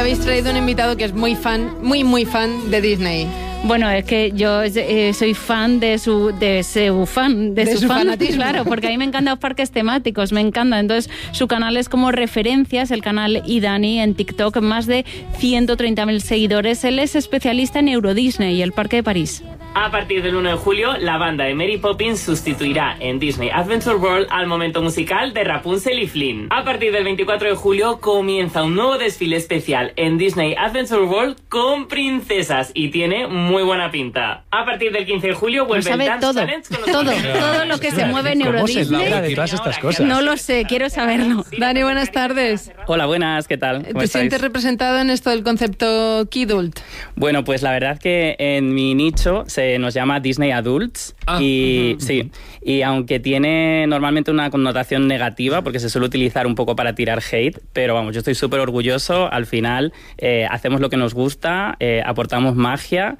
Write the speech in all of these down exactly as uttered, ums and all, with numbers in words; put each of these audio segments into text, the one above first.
habéis traído un invitado que es muy fan, muy, muy fan de Disney. Bueno, es que yo eh, soy fan de su de su fan, de, de su, su fan, fanatismo. Claro, porque a mí me encantan los parques temáticos, me encanta. Entonces, su canal es como referencias, el canal iDani en TikTok, más de ciento treinta mil seguidores. Él es especialista en Euro Disney y el Parque de París. A partir del uno de julio, la banda de Mary Poppins sustituirá en Disney Adventure World al momento musical de Rapunzel y Flynn. A partir del veinticuatro de julio comienza un nuevo desfile especial en Disney Adventure World con princesas y tiene muy buena pinta. A partir del quince de julio vuelve Lo sabe el Dance todo, Challenge con los todo, princesas. todo lo que se mueve en Euro ¿Cómo se Disney. logra de todas estas cosas? No lo sé, quiero saberlo. Dani, buenas tardes. Hola, buenas, ¿qué tal? ¿Cómo ¿Te estáis? sientes representado en esto del concepto Kidult? Bueno, pues la verdad que en mi nicho se nos llama Disney Adults Ah. y sí, y aunque tiene normalmente una connotación negativa porque se suele utilizar un poco para tirar hate, pero vamos, yo estoy súper orgulloso. Al final eh, hacemos lo que nos gusta, eh, aportamos magia.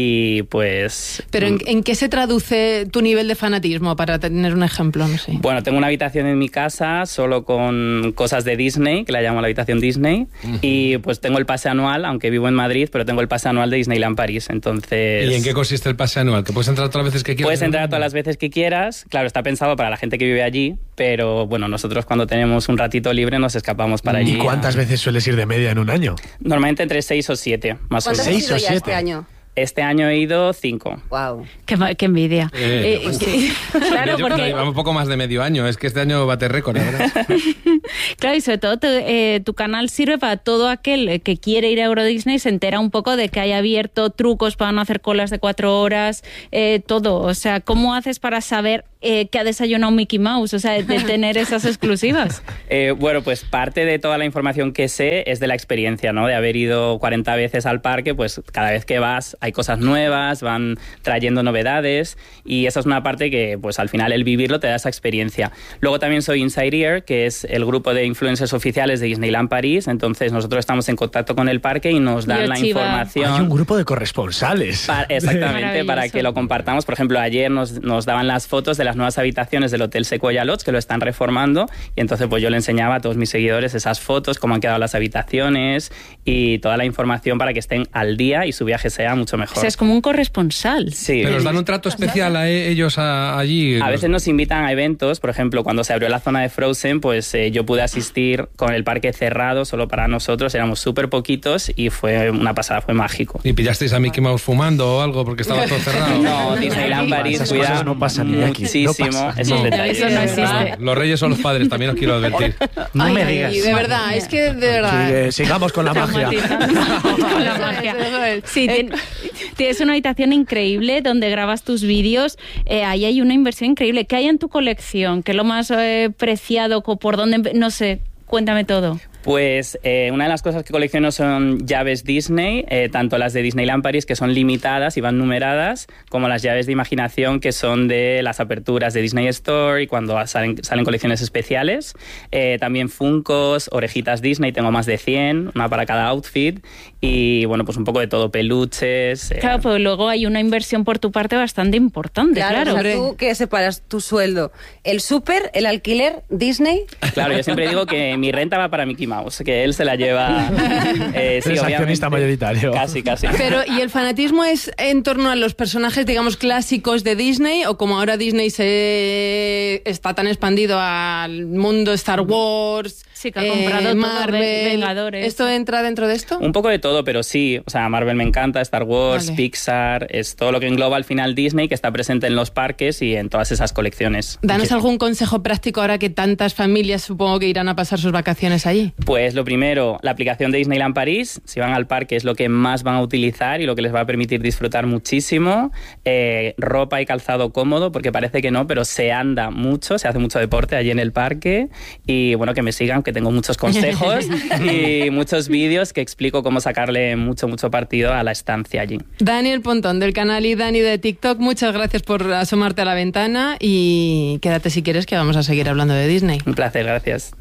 Y pues... ¿Pero en, en qué se traduce tu nivel de fanatismo? Para tener un ejemplo, no sé. Bueno, tengo una habitación en mi casa solo con cosas de Disney, que la llamo la habitación Disney, uh-huh. Y pues tengo el pase anual, aunque vivo en Madrid, pero tengo el pase anual de Disneyland París, entonces... ¿Y en qué consiste el pase anual? ¿Que puedes entrar todas las veces que quieras? Puedes entrar todas las veces que quieras, claro, está pensado para la gente que vive allí, pero bueno, nosotros cuando tenemos un ratito libre nos escapamos para allí. ¿Y cuántas veces sueles ir de media en un año? Normalmente entre seis o siete, más o menos. ¿Cuántas has ¿Seis ido o ya siete? este año? Este año he ido cinco. Wow. Qué, qué envidia. Eh, Eh, pues que- claro, Yo creo que porque... llevamos poco más de medio año. Es que este año bate récord, la verdad. Claro, y sobre todo tu, eh, tu canal sirve para todo aquel que quiere ir a Euro Disney, se entera un poco de que hay abierto trucos para no hacer colas de cuatro horas, eh, todo. O sea, ¿cómo haces para saber eh, que ha desayunado Mickey Mouse? O sea, de tener esas exclusivas. Eh, bueno, pues parte de toda la información que sé es de la experiencia, ¿no? De haber ido cuarenta veces al parque, pues cada vez que vas hay cosas nuevas, van trayendo novedades y esa es una parte que pues al final el vivirlo te da esa experiencia. Luego también soy Inside Ear, que es el grupo de influencers oficiales de Disneyland París, entonces nosotros estamos en contacto con el parque y nos dan Yo la chiva. información. Hay un grupo de corresponsales. Pa- exactamente, Maravilloso. para que lo compartamos. Por ejemplo, ayer nos, nos daban las fotos de las nuevas habitaciones del Hotel Sequoia Lodge, que lo están reformando, y entonces pues yo le enseñaba a todos mis seguidores esas fotos, cómo han quedado las habitaciones y toda la información para que estén al día y su viaje sea mucho O mejor. sea, es como un corresponsal. Sí. Pero os dan un trato especial a e- ellos a- allí. A veces nos invitan a eventos, por ejemplo, cuando se abrió la zona de Frozen, pues eh, yo pude asistir con el parque cerrado solo para nosotros, éramos súper poquitos y fue una pasada, fue mágico. ¿Y pillasteis a Mickey Mouse fumando o algo porque estaba todo cerrado? No, Disneyland París Esas cuida cosas no pasan ni aquí, no muchísimo pasan. esos No, detalles. eso no existe. Los reyes son los padres, también os quiero advertir. No Ay, me ay, digas. de verdad, es que de verdad. Sí, eh, sigamos con la magia. Con la magia. Eso es. Sí, tien- tienes una habitación increíble donde grabas tus vídeos. Eh, ahí hay una inversión increíble. ¿Qué hay en tu colección? ¿Qué es lo más eh, preciado? co- ¿Por dónde? empe- No sé, cuéntame todo. Pues eh, una de las cosas que colecciono son llaves Disney, eh, tanto las de Disneyland París, que son limitadas y van numeradas, como las llaves de imaginación, que son de las aperturas de Disney Store y cuando salen, salen colecciones especiales. Eh, también Funkos, orejitas Disney, tengo más de cien, una para cada outfit. Y bueno, pues un poco de todo, peluches. eh. Claro, pero luego hay una inversión por tu parte bastante importante, claro. Claro, o sea, tú que separas tu sueldo, el súper, el alquiler, Disney. Claro, yo siempre digo que mi renta va para Mickey Mouse, que él se la lleva... Eh, sí, Eres obviamente. accionista mayoritario. Casi, casi. Pero, ¿y el fanatismo es en torno a los personajes, digamos, clásicos de Disney? ¿O como ahora Disney se está tan expandido al mundo Star Wars, Sí, que ha comprado todo, Marvel, Ve- Vengadores. ¿Esto entra dentro de esto? Un poco de todo, pero sí. O sea, Marvel me encanta, Star Wars, Vale. Pixar, es todo lo que engloba al final Disney, que está presente en los parques y en todas esas colecciones. Danos algún consejo práctico ahora que tantas familias supongo que irán a pasar sus vacaciones allí. Pues lo primero, la aplicación de Disneyland París, si van al parque es lo que más van a utilizar y lo que les va a permitir disfrutar muchísimo. Eh, ropa y calzado cómodo, porque parece que no, pero se anda mucho, se hace mucho deporte allí en el parque. Y bueno, que me sigan, que tengo muchos consejos y muchos vídeos que explico cómo sacarle mucho, mucho partido a la estancia allí. Daniel Pontón, del canal iDani de TikTok, muchas gracias por asomarte a la ventana y quédate si quieres que vamos a seguir hablando de Disney. Un placer, gracias.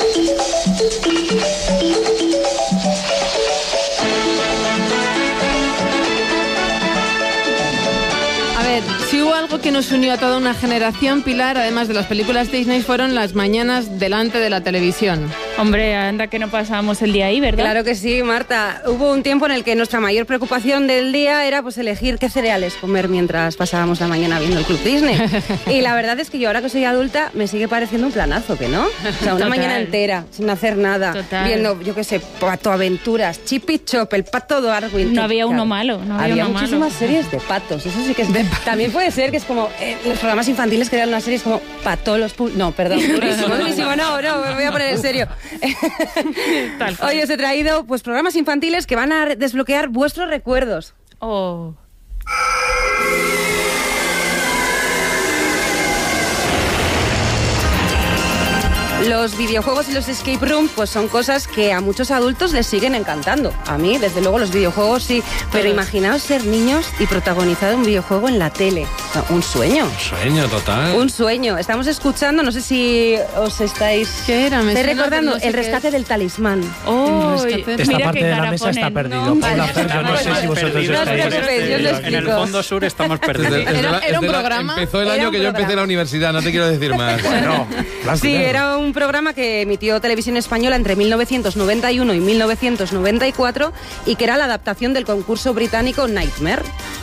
A ver, si hubo algo que nos unió a toda una generación, Pilar, además de las películas Disney, fueron las mañanas delante de la televisión. Hombre, anda que no pasábamos el día ahí, ¿verdad? Claro que sí, Marta. Hubo un tiempo en el que nuestra mayor preocupación del día era pues elegir qué cereales comer mientras pasábamos la mañana viendo el Club Disney. Y la verdad es que yo ahora que soy adulta me sigue pareciendo un planazo, ¿que no? O sea, una Total. mañana entera sin hacer nada, Total. viendo, yo qué sé, Pato Aventuras, Chip y Chop, el Pato Darwin. No había uno malo, no había uno muchísimas malo. series de patos, eso sí que es... También puede ser que es como eh, los programas infantiles que eran unas series como Patolos... Pu- No, perdón, durísimo, durísimo, no, no, me voy a poner en serio. Tal cual. Hoy os he traído pues programas infantiles que van a re- desbloquear vuestros recuerdos. Oh. Los videojuegos y los escape room pues son cosas que a muchos adultos les siguen encantando. A mí, desde luego, los videojuegos sí. Pero imaginaos ser niños y protagonizar un videojuego en la tele. No, un sueño. Sueño total. Un sueño. Estamos escuchando, no sé si os estáis ¿Qué era? Me ¿estáis suena, recordando? pero no sé el qué rescate es. del talismán. Oh, El rescate. Esta mira parte qué de la cara mesa está ponen, perdido. ¿no? Paula, Vale, Fer, yo no sé pues, si vosotros no os estáis... preocupéis, yo os lo En el explico. fondo sur estamos Desde- perdidos. desde Era- la- era un desde la- programa. Empezó el Era año un que yo empecé programa. la universidad, no te quiero decir más. Bueno, blanco Sí, y negro. era un programa que emitió Televisión Española entre mil novecientos noventa y uno y mil novecientos noventa y cuatro y que era la adaptación del concurso británico Nightmare.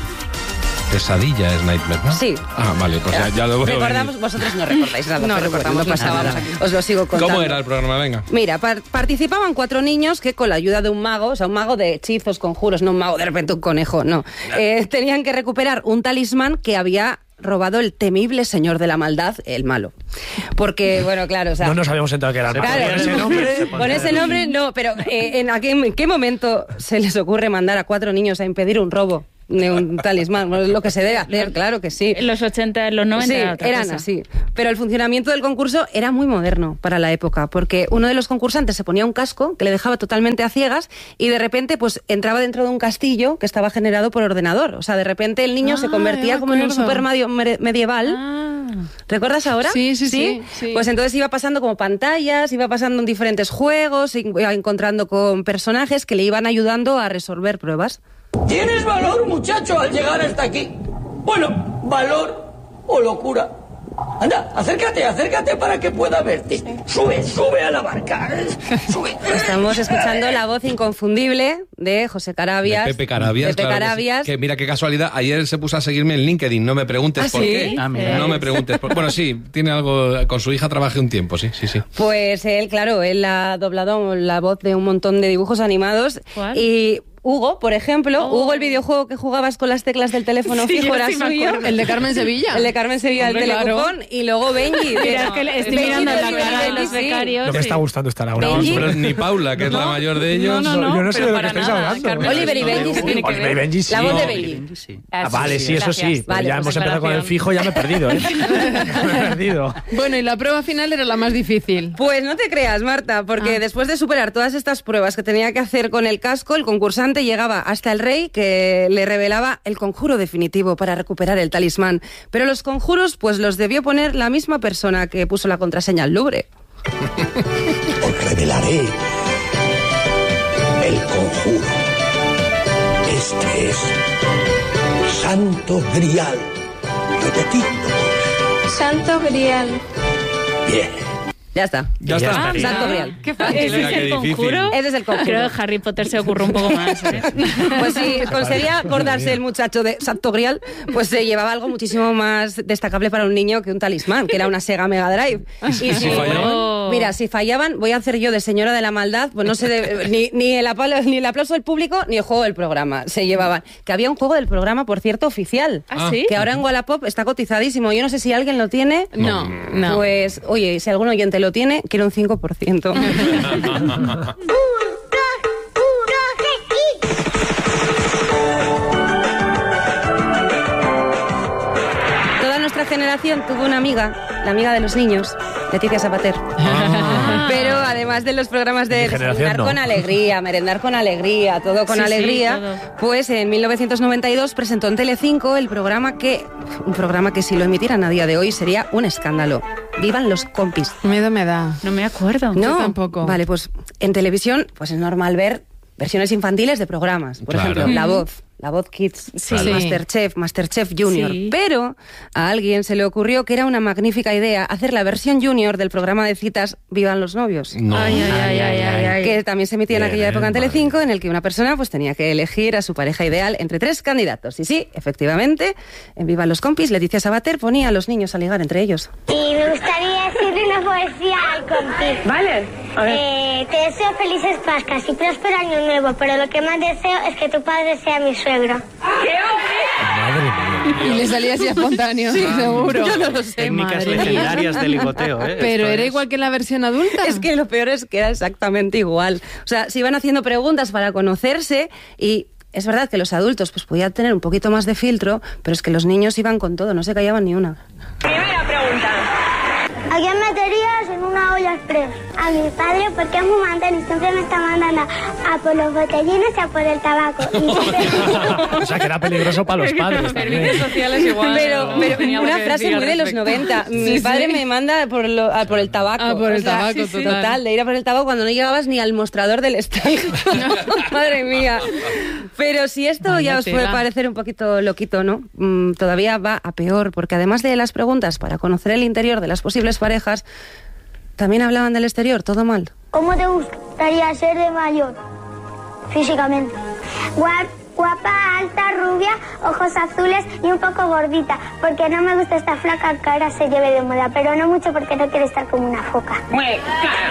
Pesadilla es Nightmare, ¿no? Sí. Ah, vale, pues ya, ya lo veo Recordamos, venir. vosotros no recordáis nada, No pero recordamos, lo no pasa pasábamos nada. aquí. Os lo sigo contando. ¿Cómo era el programa? Venga. Mira, par- participaban cuatro niños que con la ayuda de un mago, o sea, un mago de hechizos, conjuros, no un mago de repente un conejo, no. Eh, tenían que recuperar un talismán que había robado el temible señor de la maldad, el malo. Porque, bueno, claro, o sea... No nos habíamos enterado que era el malo. Claro, Con ese nombre... con ese nombre no, pero eh, ¿en, a qué, en qué momento se les ocurre mandar a cuatro niños a impedir un robo de un talismán? Bueno, lo que se debe hacer, claro que sí. En los ochenta, en los noventa Sí, era otra eran cosa. así. Pero el funcionamiento del concurso era muy moderno para la época, porque uno de los concursantes se ponía un casco que le dejaba totalmente a ciegas y de repente pues entraba dentro de un castillo que estaba generado por ordenador. O sea, de repente el niño Ah, se ya convertía me como en un acuerdo. super medio- mere- medieval. Ah. ¿Recuerdas ahora? Sí, sí, sí, sí. Pues entonces iba pasando como pantallas, iba pasando en diferentes juegos, iba encontrando con personajes que le iban ayudando a resolver pruebas. Tienes valor, muchacho, al llegar hasta aquí. Bueno, valor o locura. Anda, acércate, acércate para que pueda verte. Sube, sube a la barca. Sube. Estamos escuchando la voz inconfundible de José Carabias. De Pepe Carabias. Pepe claro que sí. Carabias. Que mira qué casualidad. Ayer se puso a seguirme en LinkedIn. No me preguntes ¿Ah, por sí? qué. Ah, mira. No me preguntes por Bueno, sí, tiene algo. Con su hija trabajé un tiempo, sí, sí, sí. Pues él, claro, él ha doblado la voz de un montón de dibujos animados. ¿Cuál? Y Hugo, por ejemplo, Oh. Hugo, el videojuego que jugabas con las teclas del teléfono Sí, fijo yo era sí me suyo. acuerdo. El de Carmen Sevilla. El de Carmen Sevilla, Hombre, el claro. telecupón. Y luego Benji. Mira, es que le estoy Benji, mirando la Benji, cara de Benji, los sí. becarios. No me sí. está gustando estar ahora. Benji. Pero ni Paula, que es la mayor de ellos. No, no, no, Yo no sé pero de lo que para estáis nada. hablando. Carmen Oliver y Sevilla Benji, sí. tiene que Oliver y ver. Benji, sí. La voz de No, Benji. Sí. Ah, vale, sí, eso sí. Gracias. Pero Vale, ya pues hemos empezado con el aclaración. fijo, ya me he perdido, ¿eh? me he perdido. Bueno, y la prueba final era la más difícil. Pues no te creas, Marta, porque Ah. después de superar todas estas pruebas que tenía que hacer con el casco, el concursante llegaba hasta el rey que le revelaba el conjuro definitivo para recuperar el talismán. Pero los conjuros, pues los debió poner la misma persona que puso la contraseña al Louvre. Os revelaré el conjuro. Este es Santo Grial. Repetidlo. Santo Grial. Bien. Ya está. Ya Ya está. está. Santo Grial. Qué fácil. Mira, ¿Ese es qué el difícil. conjuro? Ese es el conjuro. Creo que Harry Potter se ocurre un poco más, ¿eh? Pues si conseguía acordarse el muchacho de Santo Grial, pues se llevaba algo muchísimo más destacable para un niño que un talismán, que era una Sega Mega Drive. Y si fallaban? Mira, si fallaban, voy a hacer yo de señora de la maldad, pues no sé, de- ni, ni, el apalo- ni el aplauso del público ni el juego del programa se llevaban. Que había un juego del programa, por cierto, oficial. ¿Ah, sí? Que ahora en Wallapop está cotizadísimo. Yo no sé si alguien lo tiene. No, no. Pues, oye, si algún oyente lo tiene, quiero un cinco por ciento. Toda nuestra generación tuvo una amiga, la amiga de los niños, Leticia Sabater. Ah. Pero además de los programas de Mi generación desayunar no. con alegría, merendar con alegría, todo con Sí, sí, alegría, todo. pues en mil novecientos noventa y dos presentó en Telecinco el programa que, un programa que si lo emitieran a día de hoy sería un escándalo. Vivan los compis. Miedo me da. No me acuerdo. No, tampoco. Vale, pues en televisión pues es normal ver versiones infantiles de programas. Por Claro. ejemplo, La Voz, La Voz Kids, Sí. Masterchef, Masterchef Junior. Sí. Pero a alguien se le ocurrió que era una magnífica idea hacer la versión junior del programa de citas Vivan los novios. No. Ay, ay, ay, ay, ay, ay. Que también se emitía en Bien, aquella época en madre. Telecinco, en el que una persona pues tenía que elegir a su pareja ideal entre tres candidatos. Y sí, efectivamente, en Vivan los compis, Leticia Sabater ponía a los niños a ligar entre ellos. Y me gustaría decirle una poesía al compi. Vale, a ver. Eh, te deseo felices Pascuas y próspero año nuevo, pero lo que más deseo es que tu padre sea mi suegro. Madre mía. Y le salía así espontáneo, seguro. Yo no lo sé. Técnicas madre mía. legendarias de ligoteo, ¿eh? Pero Esto era es- igual que en la versión adulta. Es que lo peor es que era exactamente igual. O sea, se iban haciendo preguntas para conocerse y es verdad que los adultos pues podían tener un poquito más de filtro, pero es que los niños iban con todo, no se callaban ni una. Primera pregunta. ¿A quién meterías en una olla express? A mi padre, porque es muy mandón y siempre me está mandando a por los botellines y a por el tabaco. Y siempre- O sea, que era peligroso para los padres también. Servicios sociales igual. Pero, pero teníamos una que frase decir muy al de los respecto. noventa. Mi Sí, padre sí. me manda por, lo- a por el tabaco. Ah, por el O sea, tabaco, sí, sí, total. total. De ir a por el tabaco cuando no llegabas ni al mostrador del estanco. Madre mía. Pero si esto Vaya ya os puede tela. parecer un poquito loquito, ¿no? Mm, todavía va a peor, porque además de las preguntas para conocer el interior de las posibles parejas, también hablaban del exterior, todo mal. ¿Cómo te gustaría ser de mayor? Físicamente. Gua- Guapa, alta, rubia, ojos azules y un poco gordita. Porque no me gusta esta flaca que ahora se lleve de moda. Pero no mucho porque no quiero estar como una foca. Muy bien,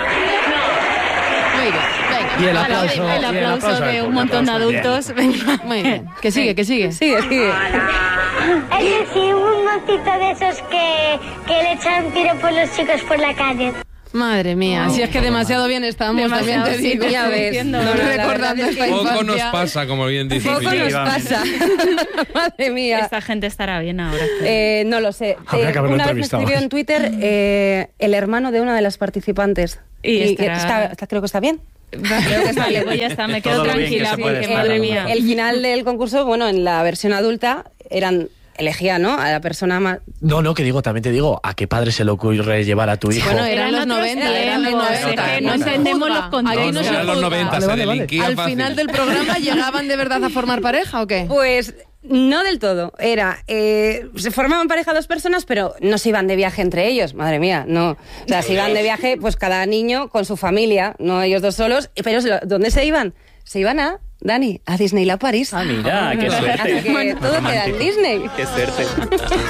venga. Y el Vale, aplauso, el y el aplauso aplauso de del un montón de público. adultos. Venga. Muy bien. Que sigue, que sigue. Sigue, sigue. Es decir, un mocito de esos que, que le echan tiro por los chicos por la calle. Madre mía, si es que demasiado bien estamos, Demasiado, también te sí, digo. te ya estoy ves. diciendo. No, no, la verdad Recordando es esta que Poco nos infancia. pasa, como bien dice Poco nos Fili. pasa. Madre mía. Esta gente estará bien ahora. Eh, no lo sé. Habría Eh, que haberlo una vez me entrevistado. escribió en Twitter eh, el hermano de una de las participantes. Y que estará- está- está- creo que está bien. Creo que está Vale, bien. pues ya está, me quedo Todo lo bien que tranquila se puede porque estar. madre el, mía. el final del concurso, bueno, en la versión adulta eran elegía, ¿no? A la persona más. No, no, que digo, también te digo, ¿a qué padre se le ocurre llevar a tu hijo? Bueno, eran Eran los otros noventa, eran los tiempos, noventa. es que no entendemos los contextos. Aquí no No, se Eran los juzga. noventa, Vale, se vale, vale. delinquía Al fácil. final del programa llegaban de verdad a formar pareja o qué? Pues no del todo. Era. Eh, se formaban pareja dos personas, pero no se iban de viaje entre ellos. Madre mía, no. O sea, se iban de viaje, pues cada niño con su familia, no ellos dos solos. Pero ¿dónde se iban? Se iban a. Dani, a Disneyland París. Ah, mira, qué Así suerte. que todo queda en Disney. Qué suerte.